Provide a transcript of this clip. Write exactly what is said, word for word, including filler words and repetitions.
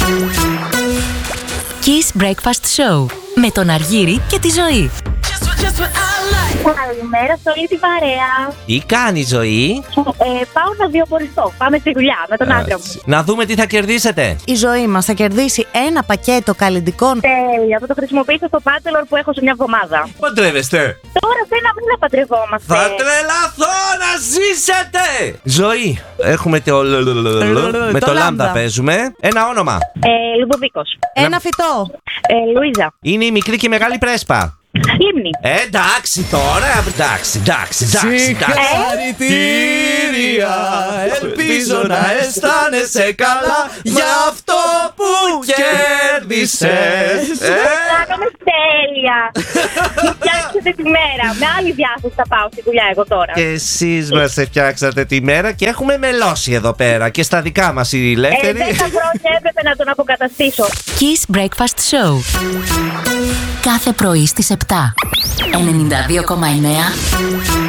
Kiss Breakfast Show με τον Αργύρη και τη Ζωή. Καλημέρα σε όλη την παρέα. Τι κάνει, Ζωή? Ε, πάω να βιοποριστώ. Πάμε στη δουλειά με τον άντρα μου. Να δούμε τι θα κερδίσετε. Η Ζωή μας θα κερδίσει ένα πακέτο καλλυντικών. Τέλεια, θα το χρησιμοποιήσω στο bachelor που έχω σε μια εβδομάδα. Παντρεύεστε? Τώρα σε ένα μήνα παντρευόμαστε. Θα τρελαθώ να ζήσετε! Ζωή, έχουμε το, με το λάμδα παίζουμε. Ένα όνομα. Ε, Λουδοβίκος. Ένα φυτό. Ε, Λουίζα. Είναι η μικρή και η μεγάλη πρέσπα. Λίμνη. Ε, εντάξει τώρα, εντάξει, εντάξει, εντάξει. Συγχαρητήρια, ελπίζω να αισθάνεσαι καλά για αυτό που κέρδισες. Κάναμε τέλεια. Μου φτιάξετε τη μέρα. Με άλλη διάθεση θα πάω στη δουλειά εγώ τώρα. Και εσείς μας φτιάξατε τη μέρα και έχουμε μελώσει εδώ πέρα και στα δικά μας οι Ε, ελεύθεροι. δέκα χρόνια έπρεπε να τον αποκαταστήσω. Kiss Breakfast Show. Κάθε πρωί στις επτά. ενενήντα δύο κόμμα εννέα